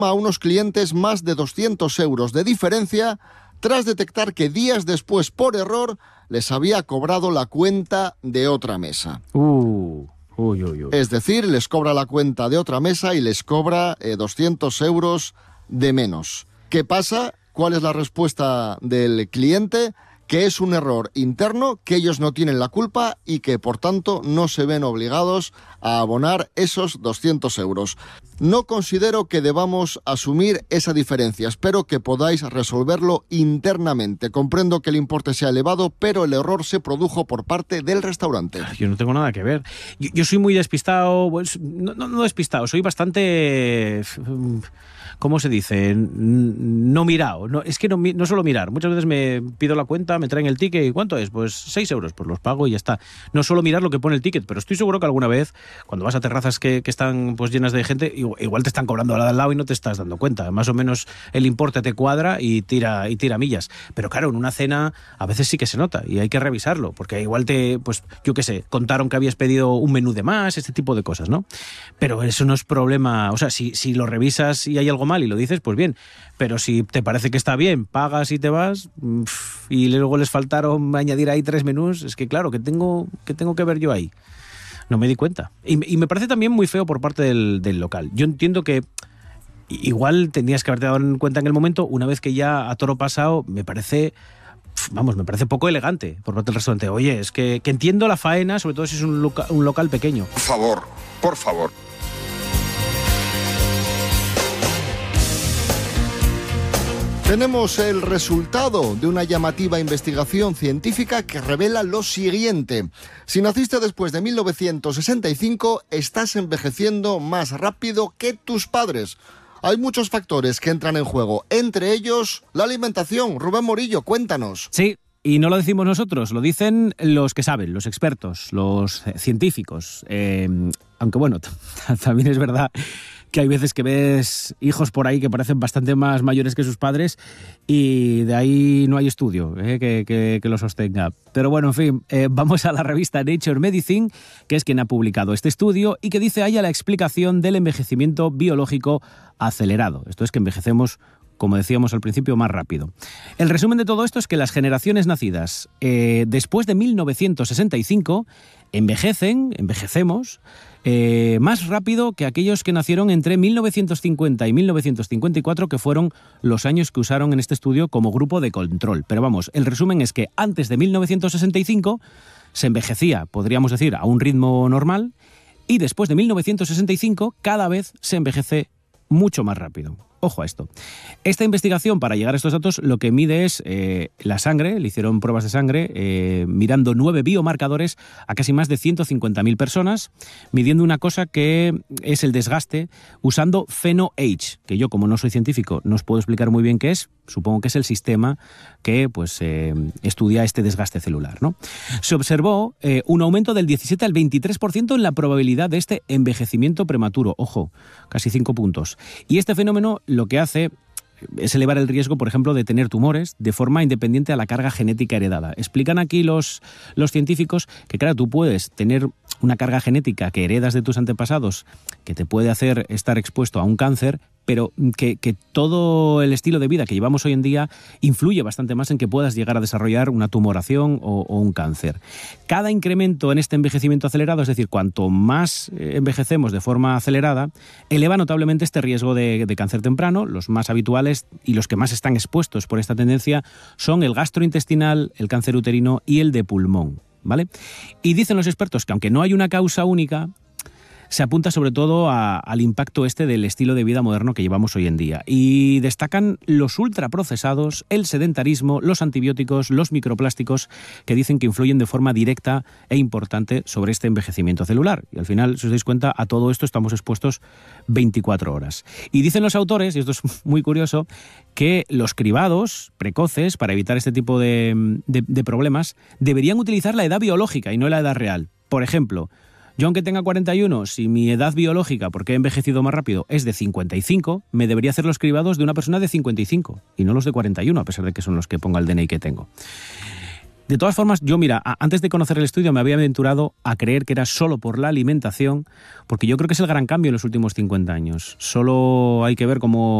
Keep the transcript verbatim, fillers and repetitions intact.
a unos clientes más de doscientos euros de diferencia tras detectar que días después, por error, les había cobrado la cuenta de otra mesa. Uh, uy, uy, uy. Es decir, les cobra la cuenta de otra mesa y les cobra eh, doscientos euros de menos. ¿Qué pasa? ¿Cuál es la respuesta del cliente? Que es un error interno, que ellos no tienen la culpa y que, por tanto, no se ven obligados a abonar esos doscientos euros. No considero que debamos asumir esa diferencia. Espero que podáis resolverlo internamente. Comprendo que el importe sea elevado, pero el error se produjo por parte del restaurante. Yo no tengo nada que ver. Yo, yo soy muy despistado, pues, no, no, no despistado, soy bastante... ¿Cómo se dice? No mirado. No, es que no, no suelo mirar. Muchas veces me pido la cuenta, me traen el ticket. ¿Y cuánto es? Pues seis euros. Pues los pago y ya está. No suelo mirar lo que pone el ticket, pero estoy seguro que alguna vez, cuando vas a terrazas que, que están pues llenas de gente, igual te están cobrando a la de al lado y no te estás dando cuenta. Más o menos el importe te cuadra y tira, y tira millas. Pero claro, en una cena a veces sí que se nota y hay que revisarlo, porque igual te, pues yo qué sé, contaron que habías pedido un menú de más, este tipo de cosas, ¿no? Pero eso no es problema. O sea, si, si lo revisas y hay algo mal y lo dices, pues bien, pero si te parece que está bien, pagas y te vas, y luego les faltaron añadir ahí tres menús, es que claro, que tengo que, tengo que ver yo ahí. No me di cuenta. Y, y me parece también muy feo por parte del, del local. Yo entiendo que igual tendrías que haberte dado en cuenta en el momento, una vez que ya a toro pasado, me parece... Vamos, me parece poco elegante por parte del restaurante. Oye, es que, que entiendo la faena, sobre todo si es un, loca, un local pequeño. Por favor, por favor. Tenemos el resultado de una llamativa investigación científica que revela lo siguiente. Si naciste después de mil novecientos sesenta y cinco, estás envejeciendo más rápido que tus padres. Hay muchos factores que entran en juego, entre ellos la alimentación. Rubén Morillo, cuéntanos. Sí, y no lo decimos nosotros, lo dicen los que saben, los expertos, los científicos. Eh, aunque bueno, también es verdad que hay veces que ves hijos por ahí que parecen bastante más mayores que sus padres y de ahí no hay estudio eh, que, que, que lo sostenga. Pero bueno, en fin, eh, vamos a la revista Nature Medicine, que es quien ha publicado este estudio y que dice ahí la explicación del envejecimiento biológico acelerado. Esto es que envejecemos, como decíamos al principio, más rápido. El resumen de todo esto es que las generaciones nacidas eh, después de mil novecientos sesenta y cinco envejecen, envejecemos, eh, más rápido que aquellos que nacieron entre mil novecientos cincuenta y mil novecientos cincuenta y cuatro, que fueron los años que usaron en este estudio como grupo de control. Pero vamos, el resumen es que antes de mil novecientos sesenta y cinco se envejecía, podríamos decir, a un ritmo normal, y después de mil novecientos sesenta y cinco cada vez se envejece mucho más rápido. Ojo a esto. Esta investigación, para llegar a estos datos, lo que mide es eh, la sangre. Le hicieron pruebas de sangre eh, mirando nueve biomarcadores a casi más de ciento cincuenta mil personas, midiendo una cosa que es el desgaste usando PhenoAge, que yo, como no soy científico, no os puedo explicar muy bien qué es. Supongo que es el sistema que pues, eh, estudia este desgaste celular, ¿no? Se observó eh, un aumento del diecisiete al veintitrés por ciento en la probabilidad de este envejecimiento prematuro. Ojo, casi cinco puntos. Y este fenómeno lo que hace es elevar el riesgo, por ejemplo, de tener tumores de forma independiente a la carga genética heredada. Explican aquí los, los científicos que, claro, tú puedes tener una carga genética que heredas de tus antepasados que te puede hacer estar expuesto a un cáncer, pero que, que todo el estilo de vida que llevamos hoy en día influye bastante más en que puedas llegar a desarrollar una tumoración o, o un cáncer. Cada incremento en este envejecimiento acelerado, es decir, cuanto más envejecemos de forma acelerada, eleva notablemente este riesgo de, de cáncer temprano. Los más habituales y los que más están expuestos por esta tendencia son el gastrointestinal, el cáncer uterino y el de pulmón, ¿vale? Y dicen los expertos que aunque no hay una causa única, se apunta sobre todo a, al impacto este del estilo de vida moderno que llevamos hoy en día. Y destacan los ultraprocesados, el sedentarismo, los antibióticos, los microplásticos, que dicen que influyen de forma directa e importante sobre este envejecimiento celular. Y al final, si os dais cuenta, a todo esto estamos expuestos veinticuatro horas. Y dicen los autores, y esto es muy curioso, que los cribados precoces, para evitar este tipo de, de, de problemas, deberían utilizar la edad biológica y no la edad real. Por ejemplo, yo, aunque tenga cuarenta y uno, si mi edad biológica, porque he envejecido más rápido, es de cincuenta y cinco, me debería hacer los cribados de una persona de cincuenta y cinco y no los de cuarenta y uno, a pesar de que son los que ponga el D N I que tengo. De todas formas, yo mira, antes de conocer el estudio me había aventurado a creer que era solo por la alimentación, porque yo creo que es el gran cambio en los últimos cincuenta años. Solo hay que ver cómo